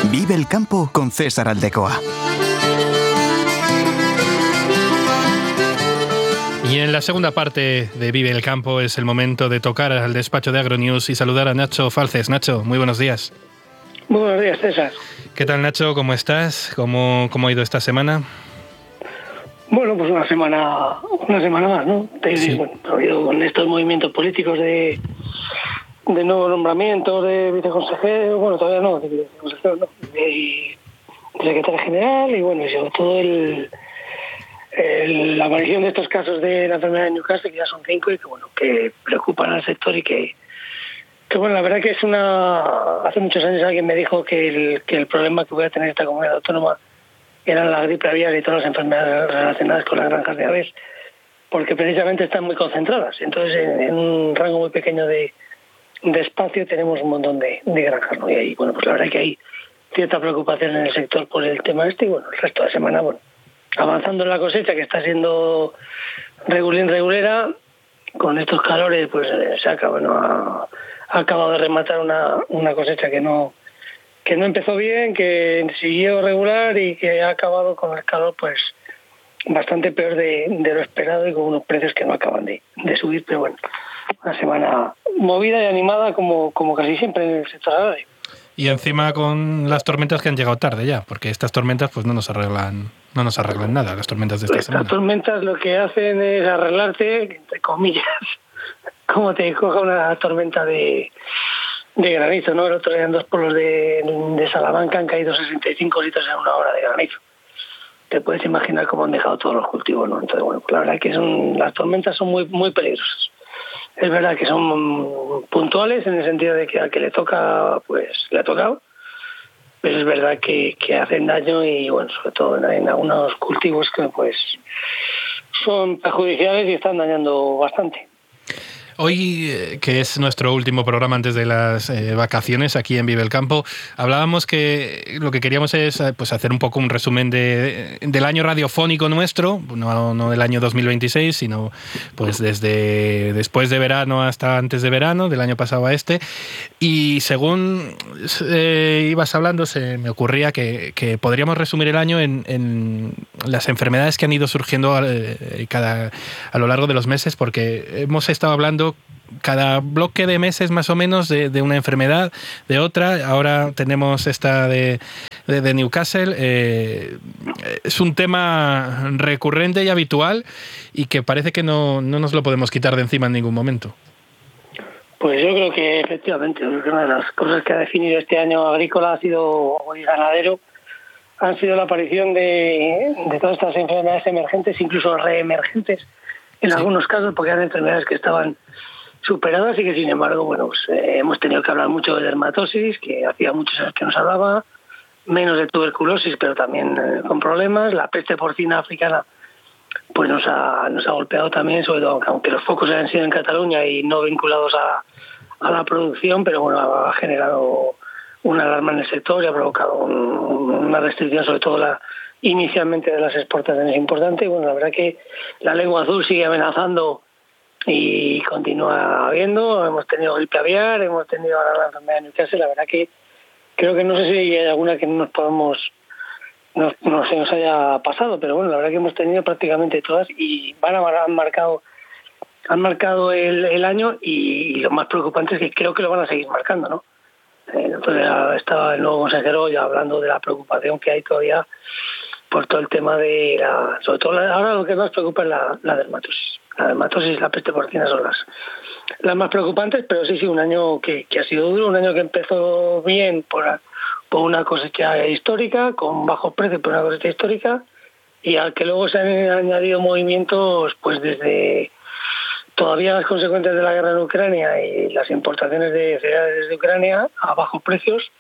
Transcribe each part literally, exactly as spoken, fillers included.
Vive el campo con César Aldecoa. Y en la segunda parte de Vive el Campo es el momento de tocar al despacho de Agronews y saludar a Nacho Falces. Nacho, muy buenos días. Muy buenos días, César. ¿Qué tal, Nacho? ¿Cómo estás? ¿Cómo, cómo ha ido esta semana? Bueno, pues una semana una semana más, ¿no? Sí. Bueno, ha habido con estos movimientos políticos de, de nuevo nombramiento de viceconsejero, bueno, todavía no, de viceconsejero no, de, de secretario general y bueno, y sobre todo el... El, la aparición de estos casos de la enfermedad de Newcastle, que ya son cinco y que bueno que preocupan al sector y que, que bueno, la verdad que es una... Hace muchos años alguien me dijo que el, que el problema que voy a tener esta comunidad autónoma eran la gripe aviar y todas las enfermedades relacionadas con las granjas de aves, porque precisamente están muy concentradas. Entonces, en, en un rango muy pequeño de, de espacio tenemos un montón de, de granjas, ¿no? Y ahí, bueno, pues la verdad que hay cierta preocupación en el sector por el tema este y bueno, el resto de la semana, bueno, avanzando en la cosecha, que está siendo regulín regulera, con estos calores, pues se acaba, ¿no? ha, ha acabado de rematar una, una cosecha que no que no empezó bien, que siguió regular y que ha acabado con el calor, pues bastante peor de, de lo esperado y con unos precios que no acaban de, de subir, pero bueno, una semana movida y animada como, como casi siempre en el sector agrario. Y encima con las tormentas que han llegado tarde ya, porque estas tormentas pues no nos arreglan no nos arreglan nada, las tormentas de esta Estas semana. Estas tormentas lo que hacen es arreglarte, entre comillas, como te coja una tormenta de, de granizo, ¿no? El otro día en dos pueblos de, de Salamanca han caído sesenta y cinco litros en una hora de granizo. Te puedes imaginar cómo han dejado todos los cultivos, ¿no? Entonces, bueno, pues la verdad que son las tormentas son muy muy peligrosas. Es verdad que son puntuales en el sentido de que al que le toca, pues le ha tocado, pero es verdad que, que hacen daño y, bueno, sobre todo en, en algunos cultivos que pues son perjudiciales y están dañando bastante. Hoy, eh, que es nuestro último programa antes de las eh, vacaciones aquí en Vive el Campo, hablábamos que lo que queríamos es pues, hacer un poco un resumen de, del año radiofónico nuestro, no, no del año dos mil veintiséis, sino pues desde después de verano hasta antes de verano, del año pasado a este. Y según eh, ibas hablando, se me ocurría que, que podríamos resumir el año en, en las enfermedades que han ido surgiendo eh, cada, a lo largo de los meses, porque hemos estado hablando cada bloque de meses más o menos de, de una enfermedad, de otra. Ahora tenemos esta de, de, de Newcastle. Eh, es un tema recurrente y habitual y que parece que no, no nos lo podemos quitar de encima en ningún momento. Pues yo creo que efectivamente, yo creo que una de las cosas que ha definido este año agrícola ha sido, y ganadero, han sido la aparición de, de todas estas enfermedades emergentes, incluso reemergentes en sí. Algunos casos, porque eran enfermedades que estaban superadas y que sin embargo, bueno, pues, eh, hemos tenido que hablar mucho de dermatosis, que hacía muchos años que nos hablaba, menos de tuberculosis, pero también eh, con problemas. La peste porcina africana pues nos ha, nos ha golpeado también, sobre todo aunque los focos hayan sido en Cataluña y no vinculados a, a la producción, pero bueno, ha generado una alarma en el sector y ha provocado un, una restricción, sobre todo la inicialmente de las exportaciones importante. Y bueno, la verdad que la lengua azul sigue amenazando y continúa habiendo. Hemos tenido gripe aviar, hemos tenido ahora la enfermedad de Newcastle. La verdad que creo que no sé si hay alguna que no nos podamos no, no se nos haya pasado, pero bueno, la verdad que hemos tenido prácticamente todas y van a han marcado han marcado el, el año y, y lo más preocupante es que creo que lo van a seguir marcando, ¿no? Entonces estaba el nuevo consejero ya hablando de la preocupación que hay todavía por todo el tema de la, sobre todo la, ahora lo que más preocupa es la, la dermatosis. La dermatosis y la peste porcina son las, las más preocupantes, pero sí, sí, un año que, que ha sido duro, un año que empezó bien por, por una cosecha histórica, con bajos precios por una cosecha histórica, y al que luego se han añadido movimientos pues desde todavía las consecuencias de la guerra en Ucrania y las importaciones de cereales desde Ucrania a bajos precios,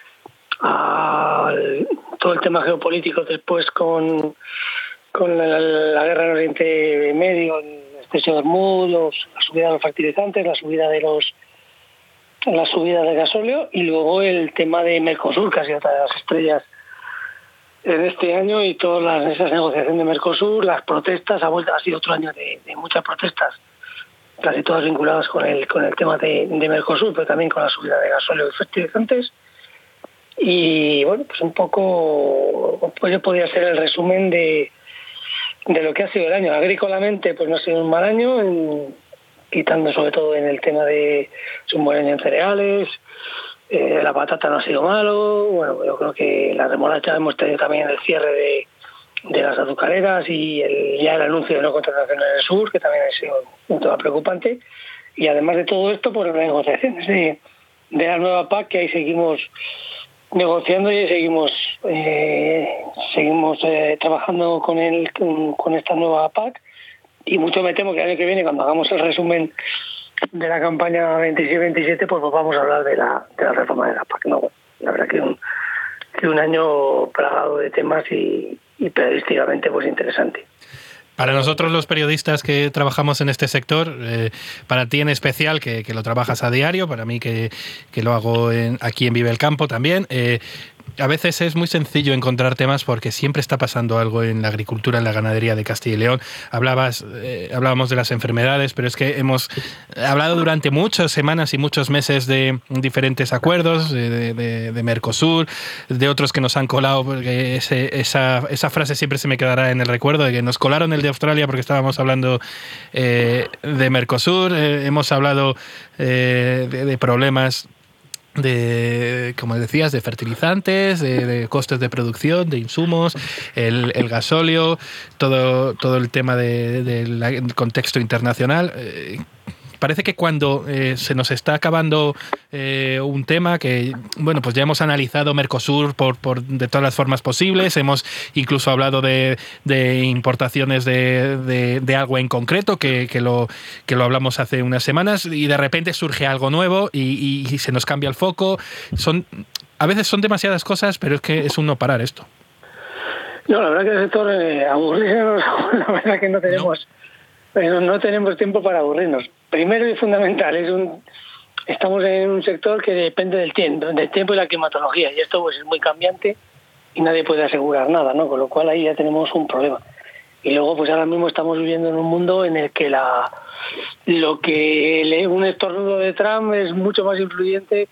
a todo el tema geopolítico después con, con la, la guerra en Oriente Medio, el estrecho de Hormuz, los, la subida de los fertilizantes, la subida de los la subida del gasóleo y luego el tema de Mercosur, que ha sido otra de las estrellas en este año, y todas las, esas negociaciones de Mercosur, las protestas, ha, vuelto, ha sido otro año de, de muchas protestas, casi todas vinculadas con el con el tema de, de Mercosur, pero también con la subida de gasóleo y fertilizantes. Y bueno, pues un poco pues podría ser el resumen de, de lo que ha sido el año. Agrícolamente pues no ha sido un mal año, en, quitando sobre todo en el tema de es un buen año en cereales, eh, la patata no ha sido malo, bueno, yo creo que la remolacha hemos tenido también el cierre de, de las azucareras y el, ya el anuncio de no contratación en el sur, que también ha sido un tema preocupante, y además de todo esto, pues las negociaciones de, de la nueva P A C, que ahí seguimos negociando y seguimos eh, seguimos eh, trabajando con el con, con esta nueva P A C, y mucho me temo que el año que viene, cuando hagamos el resumen de la campaña veintiséis veintisiete, pues, pues vamos a hablar de la de la reforma de la P A C. No, la verdad que un que un año plagado de temas y, y periodísticamente pues interesante. Para nosotros los periodistas que trabajamos en este sector, eh, para ti en especial, que, que lo trabajas a diario, para mí que, que lo hago en, aquí en Vive el Campo también, eh, a veces es muy sencillo encontrar temas porque siempre está pasando algo en la agricultura, en la ganadería de Castilla y León. Hablabas, eh, hablábamos de las enfermedades, pero es que hemos hablado durante muchas semanas y muchos meses de diferentes acuerdos, de, de, de Mercosur, de otros que nos han colado, porque ese, esa, esa frase siempre se me quedará en el recuerdo, de que nos colaron el de Australia porque estábamos hablando eh, de Mercosur. Eh, hemos hablado eh, de, de problemas de, como decías, de fertilizantes, de, de costes de producción, de insumos, el, el gasóleo, todo, todo el tema de, de la, del contexto internacional. Eh, Parece que cuando eh, se nos está acabando eh, un tema que, bueno, pues ya hemos analizado Mercosur por, por de todas las formas posibles, hemos incluso hablado de, de importaciones de, de, de algo en concreto, que, que, lo, que lo hablamos hace unas semanas, y de repente surge algo nuevo y, y, y se nos cambia el foco. Son, a veces son demasiadas cosas, pero es que es un no parar esto. No, la verdad que el sector eh, aburrirnos, la verdad que no tenemos... No. Pero no tenemos tiempo para aburrirnos. Primero y fundamental, es un estamos en un sector que depende del tiempo, del tiempo y la climatología, y esto pues es muy cambiante y nadie puede asegurar nada, ¿no? Con lo cual ahí ya tenemos un problema. Y luego pues ahora mismo estamos viviendo en un mundo en el que la lo que un estornudo de Trump es mucho más influyente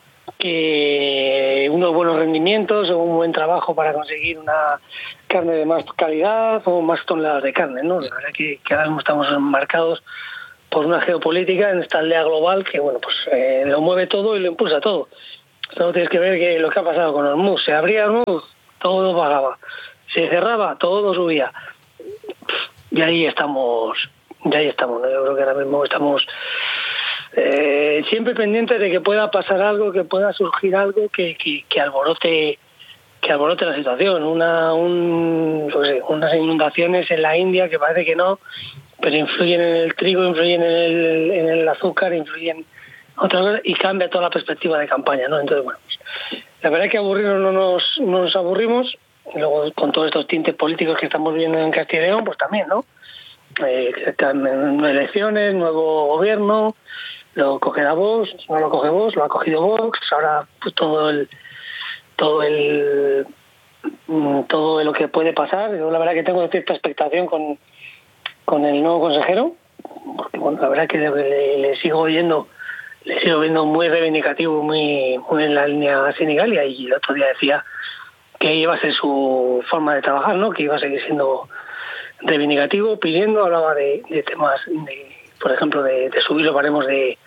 que unos buenos rendimientos o un buen trabajo para conseguir una carne de más calidad o más toneladas de carne, ¿no? La verdad que, que ahora mismo estamos marcados por una geopolítica en esta aldea global que, bueno, pues eh, lo mueve todo y lo impulsa todo. Solo tienes que ver que lo que ha pasado con Hormuz. Se abría Hormuz, todo bajaba. Se cerraba, todo subía. Y ahí estamos, y ahí estamos, ¿no? Yo creo que ahora mismo estamos Eh, siempre pendiente de que pueda pasar algo, que pueda surgir algo que, que, que alborote que alborote la situación. Una un, no sé, unas inundaciones en la India que parece que no, pero influyen en el trigo, influyen en el, en el azúcar, influyen en otras cosas y cambia toda la perspectiva de campaña, ¿no? Entonces, bueno, pues, la verdad es que aburrirnos no nos, no nos aburrimos, y luego con todos estos tintes políticos que estamos viendo en Castilla y León, pues también, ¿no? Eh, están en elecciones, nuevo gobierno, lo cogerá Vox, no lo coge Vox, lo ha cogido Vox, ahora pues todo el todo el todo lo que puede pasar. Yo la verdad que tengo cierta expectación con, con el nuevo consejero, porque bueno, la verdad que le, le sigo oyendo, le sigo viendo muy reivindicativo, muy, muy en la línea sindical, y el otro día decía que iba a ser su forma de trabajar, ¿no? Que iba a seguir siendo reivindicativo, pidiendo, hablaba de, de temas de, por ejemplo, de, de subir los baremos de,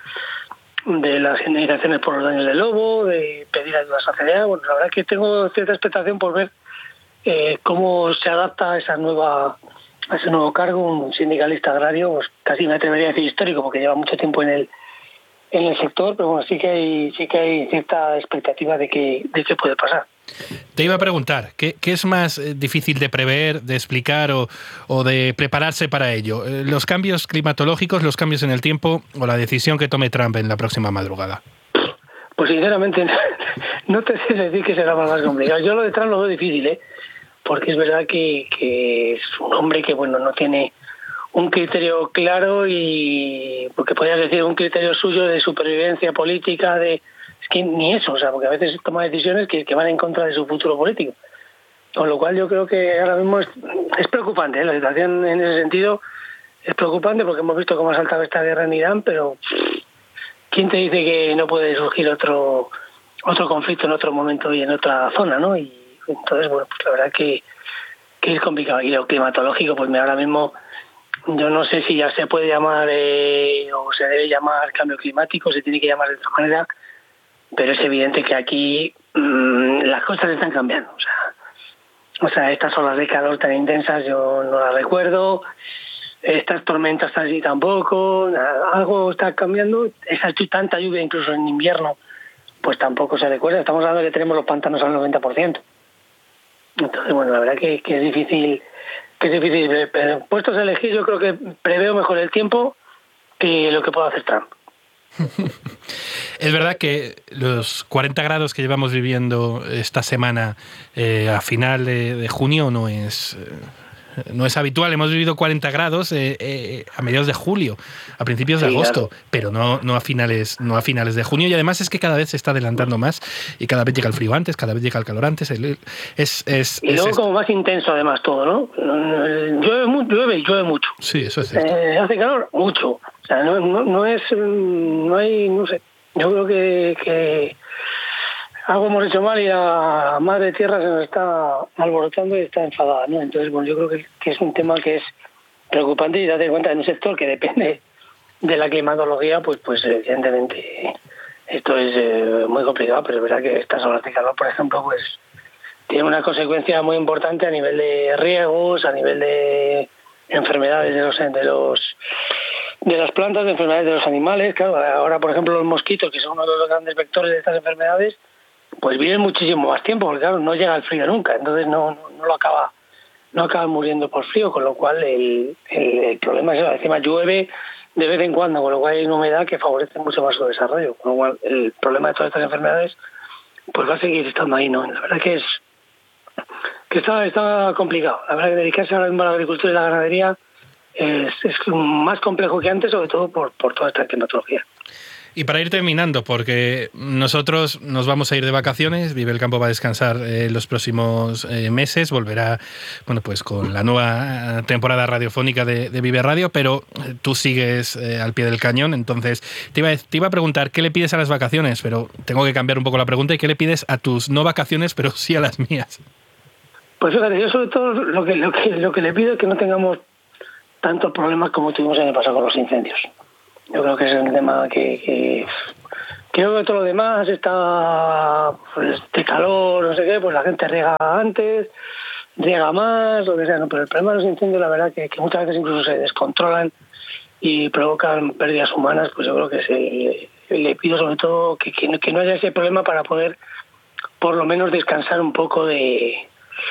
de las indemnizaciones por los daños del lobo, de pedir ayudas a C D A. Bueno, la verdad es que tengo cierta expectación por ver eh, cómo se adapta a esa nueva a ese nuevo cargo, un sindicalista agrario, pues casi me atrevería a decir histórico, porque lleva mucho tiempo en el en el sector, pero bueno, sí que hay sí que hay cierta expectativa de que de qué puede pasar. Te iba a preguntar, ¿qué, qué es más difícil de prever, de explicar o, o de prepararse para ello? ¿Los cambios climatológicos, los cambios en el tiempo o la decisión que tome Trump en la próxima madrugada? Pues sinceramente no te sé decir que será más complicado. Yo lo de Trump lo veo difícil, ¿eh? Porque es verdad que, que es un hombre que bueno no tiene un criterio claro, y porque podrías decir un criterio suyo de supervivencia política, de es que ni eso, o sea, porque a veces toma decisiones que, que van en contra de su futuro político. Con lo cual yo creo que ahora mismo es, es preocupante, ¿eh? La situación en ese sentido es preocupante, porque hemos visto cómo ha saltado esta guerra en Irán, pero ¿quién te dice que no puede surgir otro otro conflicto en otro momento y en otra zona, ¿no? Y entonces, bueno, pues la verdad que, que es complicado. Y lo climatológico, pues mira, ahora mismo yo no sé si ya se puede llamar eh, o se debe llamar cambio climático, se tiene que llamar de otra manera, pero es evidente que aquí mmm, las cosas están cambiando. O sea, o sea, estas olas de calor tan intensas yo no las recuerdo, estas tormentas así tampoco, nada, algo está cambiando. Esa tanta lluvia incluso en invierno, pues tampoco se recuerda. Estamos hablando de que tenemos los pantanos al noventa por ciento. Entonces, bueno, la verdad que, que es difícil, que es difícil. Pero puestos a elegir, yo creo que preveo mejor el tiempo que lo que pueda hacer Trump. Es verdad que los cuarenta grados que llevamos viviendo esta semana eh, a final de, de junio no es... Eh, no es habitual. Hemos vivido cuarenta grados eh, eh, a mediados de julio, a principios de sí, agosto, claro. pero no, no, a finales, no a finales de junio. Y además es que cada vez se está adelantando más y cada vez llega el frío antes, cada vez llega el calor antes. Es, es, y luego es como más intenso además todo, ¿no? Llueve, llueve y llueve mucho. Sí, eso es cierto. Eh, hace calor mucho. O sea, no, no, no es... No hay... No sé. Yo creo que... que algo hemos hecho mal y la madre tierra se nos está alborotando y está enfadada, ¿no? Entonces, bueno, yo creo que, que es un tema que es preocupante y date cuenta en un sector que depende de la climatología, pues pues evidentemente esto es eh, muy complicado, pero es verdad que estas olas de calor, por ejemplo, pues tiene una consecuencia muy importante a nivel de riegos, a nivel de enfermedades de los de los de las plantas, de enfermedades de los animales. Claro, ahora, por ejemplo, los mosquitos, que son uno de los grandes vectores de estas enfermedades, pues viven muchísimo más tiempo, porque claro, no llega el frío nunca, entonces no, no, no lo acaba, no acaban muriendo por frío, con lo cual el, el, el problema es que encima llueve de vez en cuando, con lo cual hay una humedad que favorece mucho más su desarrollo, con lo cual el problema de todas estas enfermedades pues va a seguir estando ahí, ¿no? La verdad que es que está, está complicado, la verdad que dedicarse ahora mismo a la agricultura y la ganadería es, es más complejo que antes, sobre todo por, por toda esta climatología. Y para ir terminando, porque nosotros nos vamos a ir de vacaciones, Vive el Campo va a descansar eh, los próximos eh, meses, volverá bueno, pues con la nueva temporada radiofónica de, de Vive Radio, pero tú sigues eh, al pie del cañón, entonces te iba, a, te iba a preguntar qué le pides a las vacaciones, pero tengo que cambiar un poco la pregunta, y qué le pides a tus no vacaciones, pero sí a las mías. Pues fíjate, yo sobre todo lo que, lo que, lo que le pido es que no tengamos tantos problemas como tuvimos en el pasado con los incendios. Yo creo que es un tema que, que creo que todo lo demás está pues, de calor, no sé qué, pues la gente riega antes, riega más, lo que sea, no, pero el problema de los incendios, la verdad, que, que muchas veces incluso se descontrolan y provocan pérdidas humanas, pues yo creo que se, le pido sobre todo que, que, no, que no haya ese problema para poder por lo menos descansar un poco de,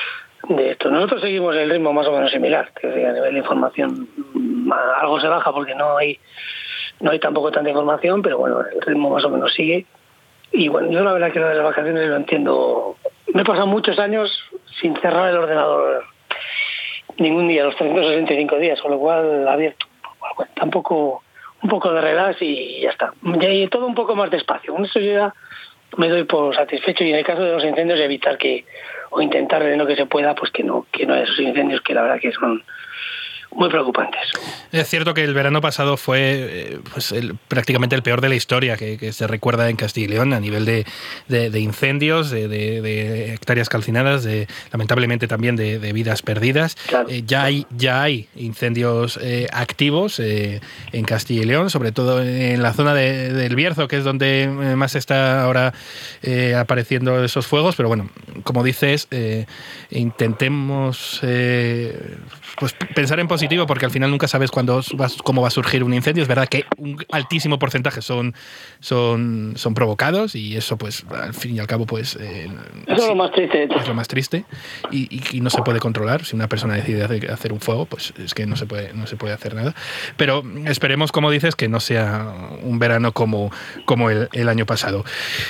de esto. Nosotros seguimos el ritmo más o menos similar, que a nivel de información algo se baja porque no hay No hay tampoco tanta información, pero bueno, el ritmo más o menos sigue. Y bueno, yo la verdad que lo de las vacaciones lo entiendo. Me he pasado muchos años sin cerrar el ordenador ningún día, los trescientos sesenta y cinco días, con lo cual abierto. Bueno, tampoco un poco de relax y ya está. Y todo un poco más despacio. Con eso yo ya me doy por satisfecho, y en el caso de los incendios evitar que, o intentar en lo que se pueda, pues que no, que no haya esos incendios que la verdad que son muy preocupantes. Es cierto que el verano pasado fue eh, pues el, prácticamente el peor de la historia que, que se recuerda en Castilla y León a nivel de, de, de incendios, de, de, de hectáreas calcinadas, de, lamentablemente también de, de vidas perdidas. Claro. Eh, ya hay ya hay incendios eh, activos eh, en Castilla y León, sobre todo en la zona de, del Bierzo, que es donde más está ahora eh, apareciendo esos fuegos, pero bueno, como dices, eh, intentemos eh, pues pensar en positivo, porque al final nunca sabes cuándo vas, cómo va a surgir un incendio. Es verdad que un altísimo porcentaje son, son, son provocados, y eso pues al fin y al cabo pues eh, eso es lo más triste, es lo más triste y, y, y no se puede controlar. Si una persona decide hacer un fuego, pues es que no se puede, no se puede hacer nada. Pero esperemos, como dices, que no sea un verano como, como el, el año pasado.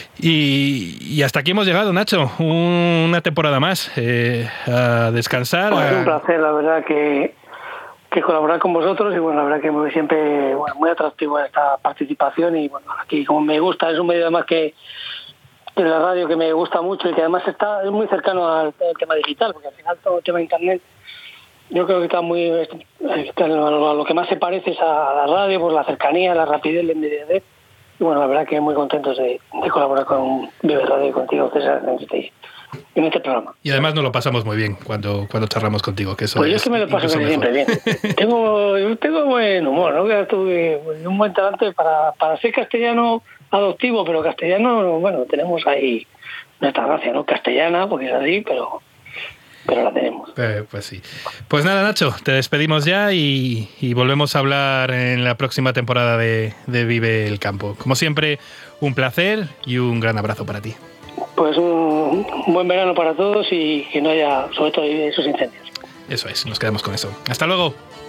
Y, y hasta aquí hemos llegado, Nacho, una temporada más eh, a descansar. Pues a... Es un placer, la verdad, que que colaborar con vosotros, y bueno, la verdad que muy, siempre bueno, muy atractivo esta participación, y bueno, aquí como me gusta, es un medio además que de la radio que me gusta mucho y que además está es muy cercano al, al tema digital, porque al final todo el tema de internet yo creo que está muy está, a lo que más se parece es a la radio, pues la cercanía, la rapidez, la inmediatez, y bueno, la verdad que muy contentos de, de colaborar con Vive Radio y contigo, César, en este, en este programa. Y además nos lo pasamos muy bien cuando, cuando charlamos contigo, que eso pues es yo es que me lo paso casi siempre bien. tengo, yo tengo buen humor, ¿no? Que tuve un buen talante para, para ser castellano adoptivo, pero castellano, bueno, tenemos ahí nuestra gracia, ¿no? Castellana, porque es así, pero... pero la tenemos. Eh, pues sí. Pues nada, Nacho, te despedimos ya y, y volvemos a hablar en la próxima temporada de, de Vive el Campo. Como siempre, un placer y un gran abrazo para ti. Pues un, un buen verano para todos y que no haya, sobre todo, esos incendios. Eso es, nos quedamos con eso. Hasta luego.